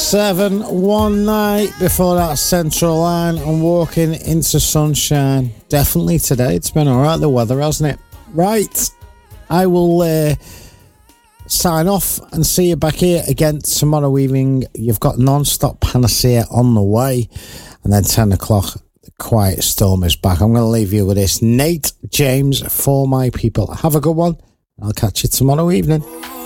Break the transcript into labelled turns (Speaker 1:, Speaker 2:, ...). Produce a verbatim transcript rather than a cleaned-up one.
Speaker 1: seven, one night before that central line and walking into sunshine. Definitely today. It's been alright, the weather, hasn't it? Right. I will uh, sign off and see you back here again tomorrow evening. You've got Non-Stop Panacea on the way. And then ten o'clock, the Quiet Storm is back. I'm going to leave you with this. Nate James, For My People. Have a good one. I'll catch you tomorrow evening.